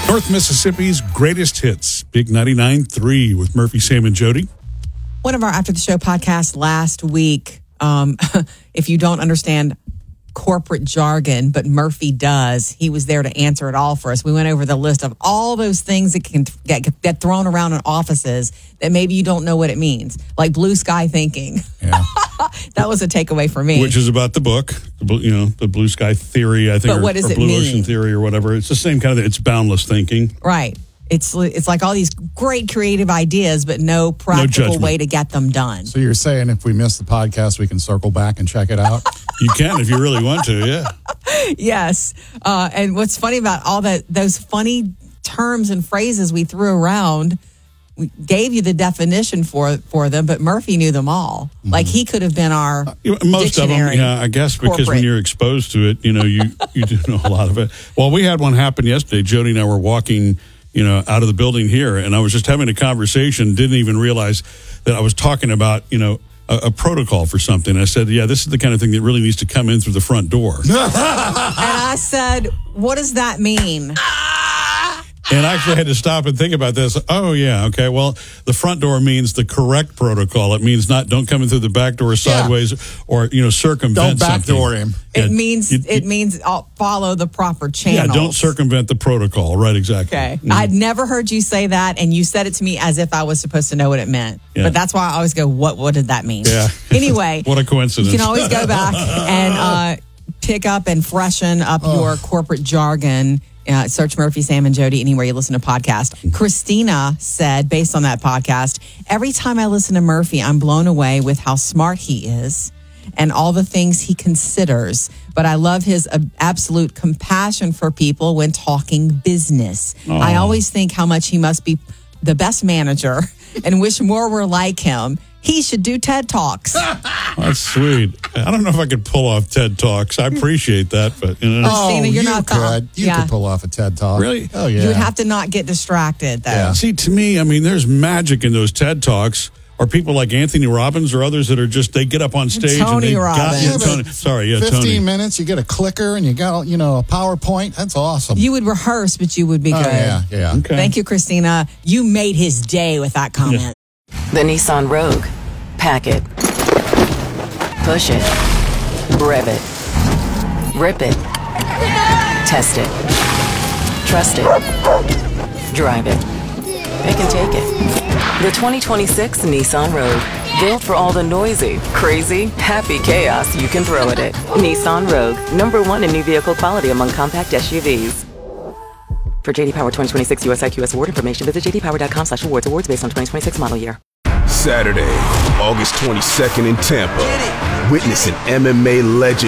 North Mississippi's greatest hits, Big 99.3 with Murphy, Sam, and Jody. One of our After the Show podcasts last week, if you don't understand corporate jargon, but Murphy does, he was there to answer it all for us. We went over the list of all those things that can get thrown around in offices that maybe you don't know what it means, like blue sky thinking. Yeah. That was a takeaway for me. Which is about the book, the blue sky theory, I think, but what does or it blue mean? ocean theory or whatever. It's the same kind of, it's boundless thinking. Right. It's like all these great creative ideas, but no practical way to get them done. So you're saying if we miss the podcast, we can circle back and check it out? You can if you really want to, yeah. Yes. And what's funny about all those funny terms and phrases we threw around, we gave you the definition for them, but Murphy knew them all. Mm-hmm. Like he could have been our most dictionary. of them, yeah, I guess, because when you're exposed to it, you do know a lot of it. Well, we had one happen yesterday. Jody and I were walking out of the building here, and I was just having a conversation, didn't even realize that I was talking about, a protocol for something. I said, yeah, this is the kind of thing that really needs to come in through the front door. And I said, what does that mean? And I actually had to stop and think about this. Oh, yeah, okay. Well, the front door means the correct protocol. It means don't come in through the back door sideways or, circumvent Don't backdoor him. It means follow the proper channels. Yeah, don't circumvent the protocol. Right, exactly. Okay. I'd never heard you say that, and you said it to me as if I was supposed to know what it meant. Yeah. But that's why I always go, what did that mean? Yeah. Anyway. What a coincidence. You can always go back and pick up and freshen up your corporate jargon. Search Murphy, Sam, and Jody anywhere you listen to podcasts. Christina said, based on that podcast, every time I listen to Murphy, I'm blown away with how smart he is and all the things he considers. But I love his absolute compassion for people when talking business. Aww. I always think how much he must be the best manager and wish more were like him. He should do TED Talks. That's sweet. I don't know if I could pull off TED Talks. I appreciate that, but Christina, you're not could. You could pull off a TED Talk. Really? Oh yeah. You would have to not get distracted, though. Yeah. See, to me, there's magic in those TED Talks. Or people like Anthony Robbins or others that are just, they get up on stage Tony and they Robbins. Tony. Sorry, yeah, 15 Tony. minutes, you get a clicker and you got, a PowerPoint. That's awesome. You would rehearse, but you would be good. Yeah. Okay. Thank you, Christina. You made his day with that comment. Yeah. The Nissan Rogue. Pack it. Push it. Rev it. Rip it. Test it. Trust it. Drive it. They can take it. The 2026 Nissan Rogue. Built for all the noisy, crazy, happy chaos you can throw at it. Nissan Rogue. #1 in new vehicle quality among compact SUVs. For JD Power 2026 USIQS award information, visit jdpower.com/awards. Awards based on 2026 model year. Saturday, August 22nd in Tampa. Witness an MMA legend